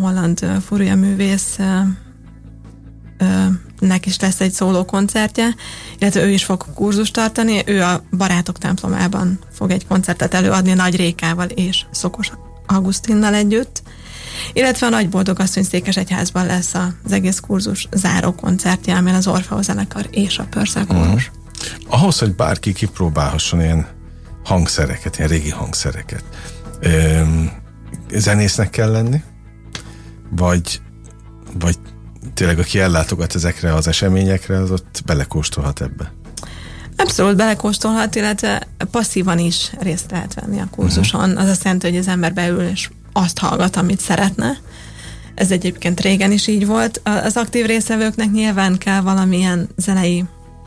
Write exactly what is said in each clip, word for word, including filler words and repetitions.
holland fúria művész nek is lesz egy szóló koncertje, illetve ő is fog kurzust tartani, ő a Barátok templomában fog egy koncertet előadni Nagy Rékával és Szokos Augusztinnal együtt, illetve a Nagy Boldogasszony Székesegyházban lesz az egész kurzus záró koncertje, amelyen az Orfeó zenekar és a Pörszel kórus. Uh-huh. Ahhoz, hogy bárki kipróbálhasson ilyen hangszereket, ilyen régi hangszereket, Üm, zenésznek kell lenni? Vagy, vagy tényleg aki ellátogat ezekre az eseményekre, az ott belekóstolhat ebbe? Abszolút belekóstolhat, illetve passzívan is részt lehet venni a kurzuson. Uh-huh. Az azt jelenti, hogy az ember beül és azt hallgat, amit szeretne. Ez egyébként régen is így volt. Az aktív résztvevőknek nyilván kell valamilyen zenei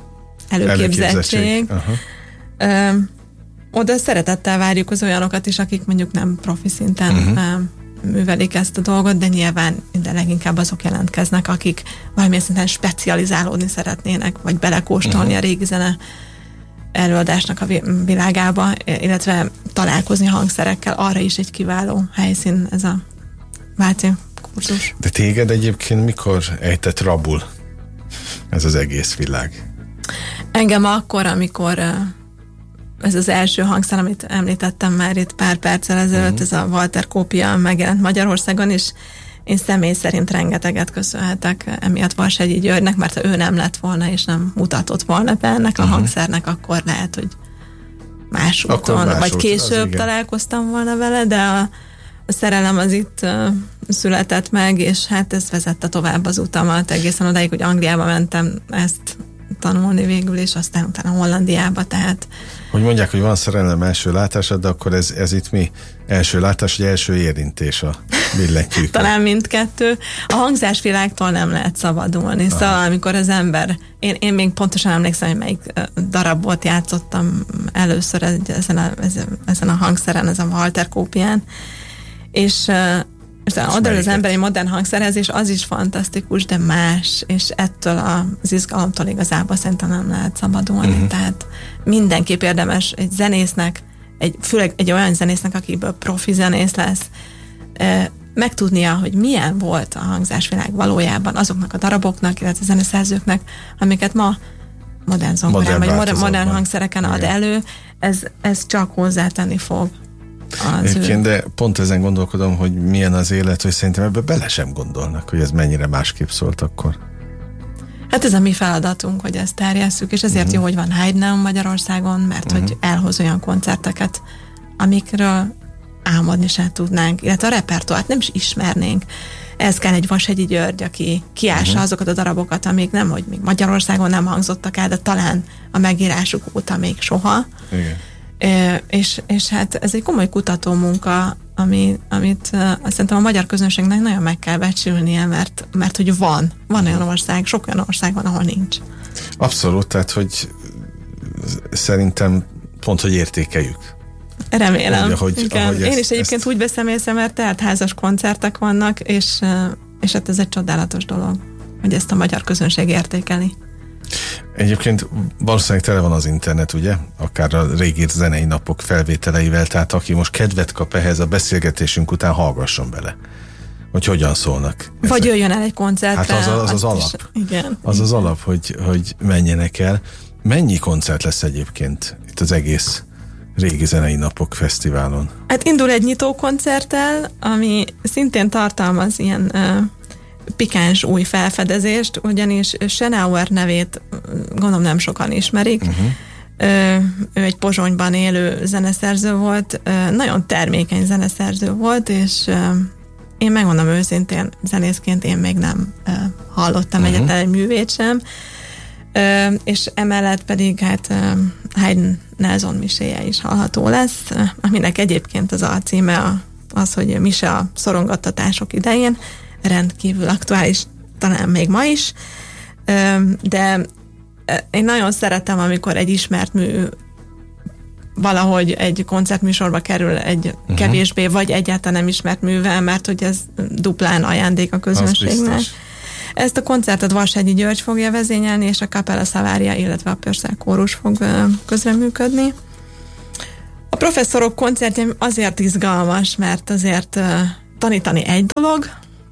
előképzettség. Uh-huh. Ö, oda szeretettel várjuk az olyanokat is, akik mondjuk nem profi szinten uh-huh. művelik ezt a dolgot, de nyilván de leginkább azok jelentkeznek, akik valamilyen szinten specializálódni szeretnének, vagy belekóstolni uh-huh. a régi zene előadásnak a világába, illetve találkozni hangszerekkel, arra is egy kiváló helyszín ez a Váci kurzus. De téged egyébként mikor ejtett rabul ez az egész világ? Engem akkor, amikor ez az első hangszer, amit említettem már itt pár perccel ezelőtt, uh-huh. ez a Walter Kópia megjelent Magyarországon, és én személy szerint rengeteget köszönhetek emiatt Varshegyi Györgynek, mert ha ő nem lett volna, és nem mutatott volna be ennek uh-huh. a hangszernek, akkor lehet, hogy más úton, más vagy út, később találkoztam volna vele, de a, a szerelem az itt uh, született meg, és hát ez vezette tovább az utamat egészen odáig, hogy Angliába mentem ezt tanulni végül, és aztán utána Hollandiába, tehát... Hogy mondják, hogy van szerelem első látásod, de akkor ez, ez itt mi? Első látás, vagy első érintés a billentyűk? Talán mindkettő. A hangzásvilágtól nem lehet szabadulni. Aha. Szóval amikor az ember... Én, én még pontosan emlékszem, hogy melyik darabot játszottam először ezen a, ezen a hangszeren, ezen a Walter Kópián, és... oda az emberi modern hangszerezés az is fantasztikus, de más, és ettől az izgalomtól igazából szerintem nem lehet szabadulni. Uh-huh. Tehát mindenképp érdemes egy zenésznek, egy, főleg egy olyan zenésznek, akiből profi zenész lesz, megtudnia, hogy milyen volt a hangzásvilág valójában azoknak a daraboknak, illetve a zeneszerzőknek, amiket ma modern zongorán, vagy modern, modern hangszereken ad elő, ez, ez csak hozzátenni fog. Egyébként, de pont ezen gondolkodom, hogy milyen az élet, hogy szerintem ebbe bele sem gondolnak, hogy ez mennyire másképp szólt akkor. Hát ez a mi feladatunk, hogy ezt terjesszük, és ezért uh-huh. jó, hogy van Heideneum Magyarországon, mert uh-huh. hogy elhoz olyan koncerteket, amikről álmodni sem tudnánk, illetve a repertoárt nem is ismernénk. Ez kell egy Varshegyi György, aki kiássa uh-huh. azokat a darabokat, amik nem, hogy még Magyarországon nem hangzottak el, de talán a megírásuk óta még soha. Igen. É, és, és hát ez egy komoly kutatómunka, ami, amit uh, szerintem a magyar közönségnek nagyon meg kell becsülnie, mert, mert hogy van, van olyan ország, sok olyan ország van, ahol nincs. Abszolút, tehát hogy szerintem pont, hogy értékeljük. Remélem. Úgy, ahogy, ahogy Én ezt, is egyébként ezt... úgy veszem észre, mert teltházas koncertek vannak, és, és hát ez egy csodálatos dolog, hogy ezt a magyar közönség értékeli. Egyébként valószínűleg tele van az internet, ugye? Akár a régi zenei napok felvételeivel, tehát aki most kedvet kap ehhez a beszélgetésünk után, hallgasson bele, hogy hogyan szólnak. Vagy ezek. Jöjjön el egy koncertre. Hát az az, az, az alap. Is, igen. Az az alap, hogy, hogy menjenek el. Mennyi koncert lesz egyébként itt az egész régi zenei napok fesztiválon? Hát indul egy nyitókoncerttel, ami szintén tartalmaz ilyen... Uh, pikáns új felfedezést, ugyanis Schenauer nevét gondolom nem sokan ismerik. Uh-huh. Ő egy Pozsonyban élő zeneszerző volt, nagyon termékeny zeneszerző volt, és én megmondom őszintén, zenészként én még nem hallottam uh-huh. egyetlen egy művét sem, és emellett pedig hát Haydn Nelson miséje is hallható lesz, aminek egyébként az alcíme az, hogy mise a szorongattatások idején, rendkívül aktuális, talán még ma is, de én nagyon szeretem, amikor egy ismert mű valahogy egy koncertműsorba kerül egy uh-huh. kevésbé, vagy egyáltalán nem ismert művel, mert hogy ez duplán ajándék a közönségnek. Ezt a koncertet Varshegyi György fogja vezényelni, és a Capella Savaria, illetve a Pörszel kórus fog közreműködni. A professzorok koncertje azért izgalmas, mert azért tanítani egy dolog,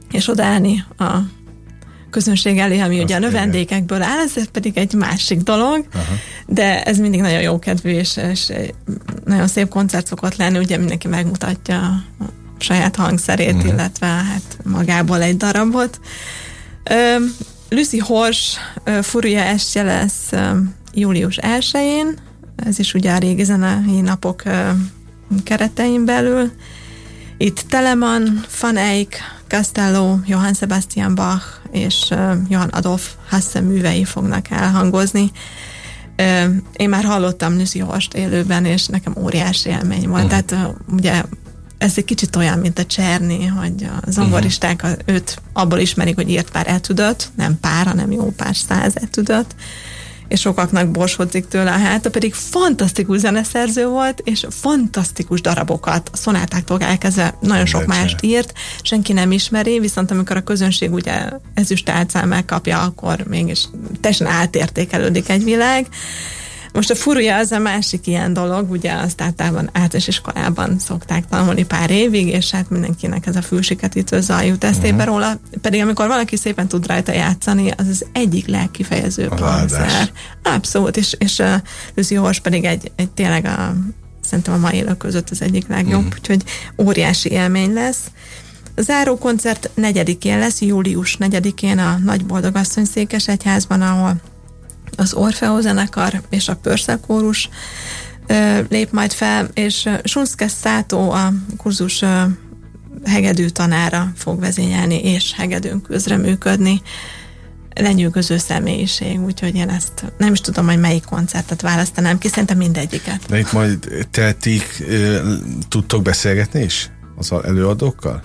és odaállni a közönség elé, ami azt ugye a növendékekből áll, ez pedig egy másik dolog, aha. de ez mindig nagyon jókedvű, és, és nagyon szép koncert szokott lenni, ugye mindenki megmutatja a saját hangszerét, uh-huh. illetve hát magából egy darabot. Uh, Lucy Horse uh, Furúja estje lesz uh, július elsején, ez is ugye a régi zenei napok uh, keretein belül. Itt Telemann, Van Eyck, Castello, Johann Sebastian Bach és uh, Johann Adolf Hasse művei fognak elhangozni. Uh, én már hallottam Lucy Horst élőben, és nekem óriási élmény volt. Uh-huh. Tehát uh, ugye ez egy kicsit olyan, mint a Czerny, hogy a zongoristák uh-huh. őt abból ismerik, hogy írt pár etüdöt, nem pár, hanem jó pár száz etüdöt, és sokaknak borsodzik tőle a háta, pedig fantasztikus zeneszerző volt, és fantasztikus darabokat, a szonátáktól elkezdve nagyon sok mást írt, senki nem ismeri, viszont amikor a közönség ugye ezüst álcán megkapja, akkor mégis teljesen átértékelődik egy világ. Most a Furúja az a másik ilyen dolog, ugye azt általában általános iskolában szokták tanulni pár évig, és hát mindenkinek ez a fülsiketítő zaj jut eszébe uh-huh. róla, pedig amikor valaki szépen tud rajta játszani, az az egyik legkifejezőbb hangszer. Abszolút, és, és uh, Lucy Horse pedig egy, egy tényleg a, szerintem a mai élők között az egyik legjobb, uh-huh. úgyhogy óriási élmény lesz. A záró koncert negyedikén lesz, július negyedikén a Nagyboldogasszony Székesegyházban, ahol az Orfeó zenekar és a Purcell kórus ö, lép majd fel, és Shunsuke Sato, a kurzus ö, hegedű tanára fog vezényelni, és hegedűn közreműködni. Lenyűgöző személyiség, úgyhogy én ezt nem is tudom, hogy melyik koncertet választanám ki, szerintem mindegyiket. De itt majd te, ti tudtok beszélgetni is az előadókkal?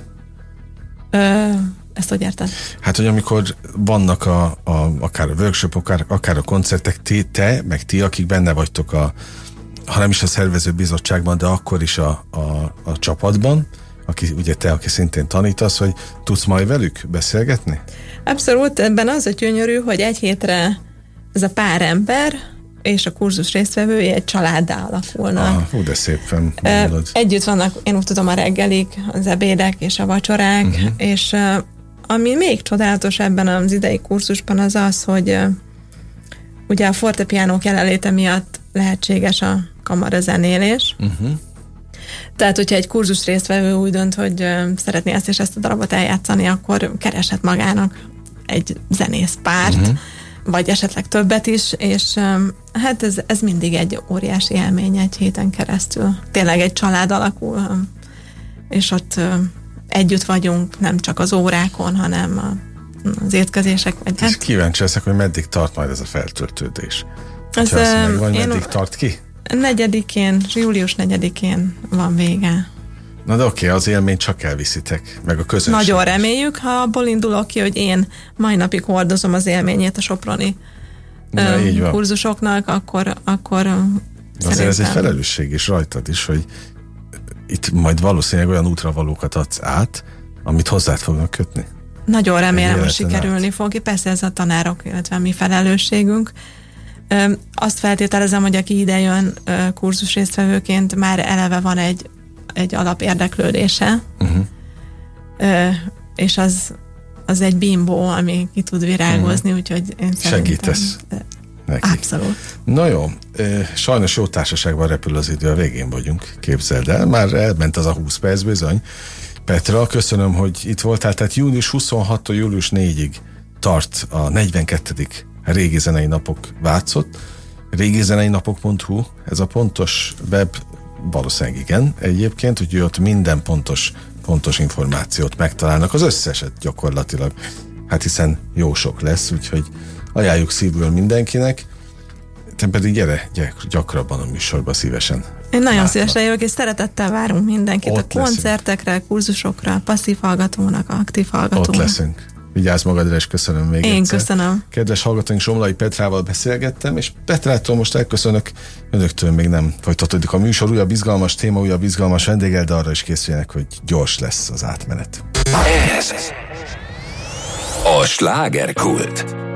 Ö, Ezt hogy érted? Hát, hogy amikor vannak a, a, akár a workshopok, akár, akár a koncertek, ti, te, meg ti, akik benne vagytok a, ha nem is a szervező bizottságban, de akkor is a, a, a csapatban, aki, ugye te, aki szintén tanítasz, hogy tudsz majd velük beszélgetni? Abszolút, ebben az a gyönyörű, hogy egy hétre ez a pár ember és a kurzus résztvevői egy családdá alakulnak. Ah, hú, de szépen mondod. Együtt vannak, én úgy tudom, a reggelik, az ebédek és a vacsorák, uh-huh. és ami még csodálatos ebben az idei kurzusban az az, hogy uh, ugye a fortepiánók jelenléte miatt lehetséges a kamarazenélés. Uh-huh. Tehát, hogyha egy kurzus résztvevő úgy dönt, hogy uh, szeretné ezt és ezt a darabot eljátszani, akkor kereshet magának egy zenészpárt, uh-huh. vagy esetleg többet is, és um, hát ez, ez mindig egy óriási élmény egy héten keresztül. Tényleg egy család alakul, um, és ott um, együtt vagyunk, nem csak az órákon, hanem a, az étkezések. Vagy hát... Kíváncsi leszek, hogy meddig tart majd ez a feltöltődés. Az, ha ezt megvan, én meddig tart ki? Negyedikén, július negyedikén van vége. Na de oké, az élmény csak elviszitek, meg a közönség. Nagyon reméljük, ha abból indulok ki, hogy én mai napig hordozom az élményét a soproni um, kurzusoknak, akkor, akkor azért szerintem... ez egy felelősség is rajtad is, hogy itt majd valószínűleg olyan útravalókat adsz át, amit hozzád fognak kötni. Nagyon remélem, hogy sikerülni át. fog. Persze ez a tanárok, illetve a mi felelősségünk. Ö, azt feltételezem, hogy aki ide jön ö, kurzus résztvevőként, már eleve van egy, egy alapérdeklődése, uh-huh. ö, és az, az egy bimbó, ami ki tud virágozni, uh-huh. úgyhogy én segítesz neki. Abszolút. Na jó, sajnos jó társaságban repül az idő, a végén vagyunk, képzeld el, már elment az a húsz perc bizony. Petra, köszönöm, hogy itt voltál, tehát június huszonhatodika július negyedikéig tart a negyvenkettedik Régi Zenei Napok Vácott. régizenei napok pont hu, ez a pontos web, valószínűleg igen, egyébként, úgyhogy ott minden pontos, pontos információt megtalálnak, az összeset gyakorlatilag, hát hiszen jó sok lesz, úgyhogy ajánljuk szívből mindenkinek, te pedig gyere, gyere gyakrabban a műsorba szívesen. Én nagyon látlak. Szívesen jövök, és szeretettel várunk mindenkit ott a koncertekre, leszünk. Kurzusokra, passzív hallgatónak, aktív hallgatónak. Ott leszünk. Vigyázz magadra, és köszönöm még Én egyszer. köszönöm. Kedves hallgatóink, Somlai Petrával beszélgettem, és Petrától most elköszönök, önöktől még nem folytatódik a műsor, újabb izgalmas téma, újabb izgalmas vendéggel, de arra is készüljenek, hogy gyors lesz az átmenet. Ez a Slágerkult.